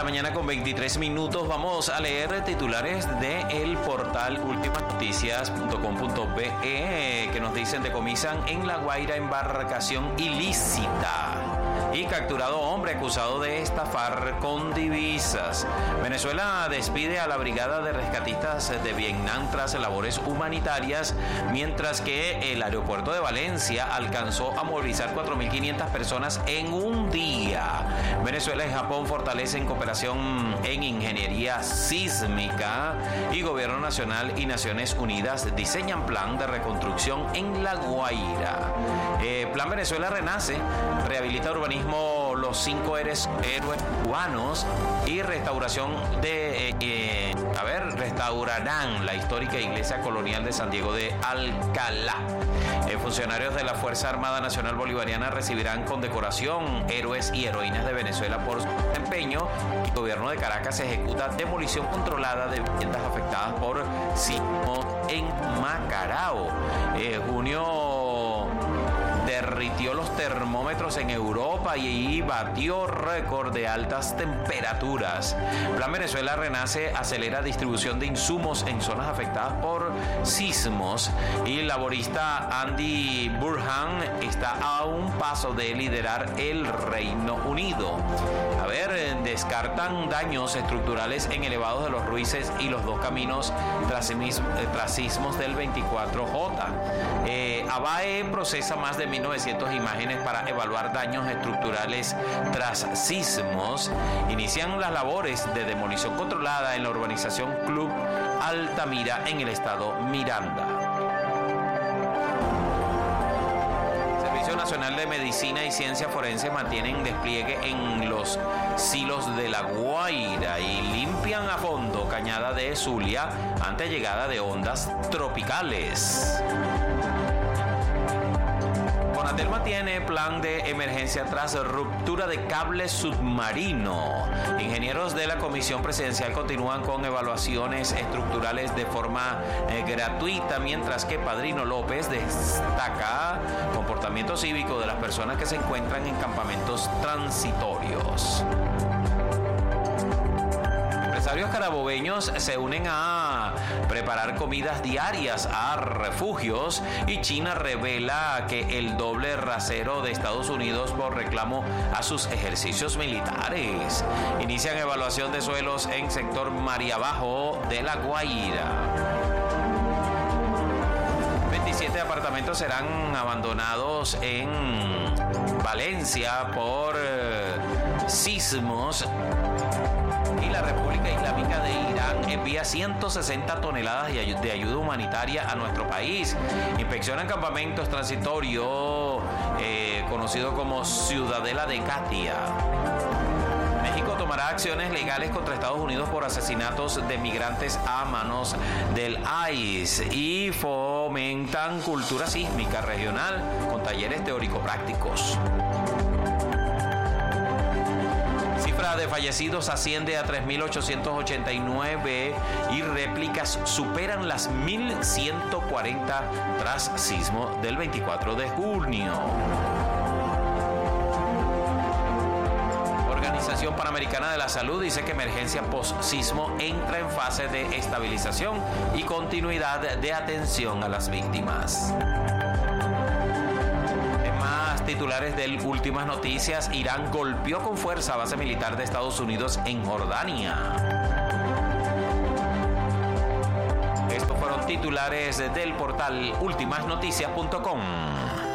mañana con 23 minutos. Vamos a leer titulares del portal ultimasnoticias.com.be que nos dicen: decomisan en La Guaira embarcación ilícita y capturado hombre acusado de estafar con divisas. Venezuela despide a la brigada de rescatistas de Vietnam tras labores humanitarias, mientras que el aeropuerto de Valencia alcanzó a movilizar 4.500 personas en un día. Venezuela y Japón fortalecen cooperación en ingeniería sísmica y Gobierno Nacional y Naciones Unidas diseñan plan de reconstrucción en La Guaira. Plan Venezuela Renace rehabilita urbanismo los 5 héroes cubanos y restaurarán la histórica iglesia colonial de San Diego de Alcalá. Funcionarios de la Fuerza Armada Nacional Bolivariana recibirán condecoración héroes y heroínas de Venezuela por su desempeño. El gobierno de Caracas ejecuta demolición controlada de viviendas afectadas por sismos en Macarao. Junio derritió los termómetros en Europa y batió récord de altas temperaturas. Plan Venezuela Renace acelera distribución de insumos en zonas afectadas por sismos y el laborista Andy Burhan está a un paso de liderar el Reino Unido. Descartan daños estructurales en elevados de los Ruices y los dos caminos tras sismos del 24J. ABAE procesa más de 1.900 imágenes para evaluar daños estructurales tras sismos. Inician las labores de demolición controlada en la urbanización Club Altamira en el estado Miranda. Servicio Nacional de Medicina y Ciencia Forense mantienen despliegue en los silos de La Guaira y limpian a fondo Cañada de Zulia ante llegada de ondas tropicales. Conatel mantiene plan de emergencia tras ruptura de cable submarino. Ingenieros de la Comisión Presidencial continúan con evaluaciones estructurales de forma gratuita, mientras que Padrino López destaca comportamiento cívico de las personas que se encuentran en campamentos transitorios. Empresarios carabobeños se unen a preparar comidas diarias a refugios y China revela que el doble rasero de Estados Unidos por reclamo a sus ejercicios militares. Inician evaluación de suelos en sector Mariabajo de La Guaira. 27 apartamentos serán abandonados en Valencia por sismos. Y la República Islámica de Irán envía 160 toneladas de ayuda humanitaria a nuestro país. Inspeccionan campamentos transitorios conocido como Ciudadela de Katia. México tomará acciones legales contra Estados Unidos por asesinatos de migrantes a manos del ICE y fomentan cultura sísmica regional con talleres teórico-prácticos. De fallecidos asciende a 3.889 y réplicas superan las 1.140 tras sismo del 24 de junio. Organización Panamericana de la Salud dice que emergencia post-sismo entra en fase de estabilización y continuidad de atención a las víctimas. Titulares del Últimas Noticias: Irán golpeó con fuerza a base militar de Estados Unidos en Jordania. Estos fueron titulares del portal ultimasnoticias.com.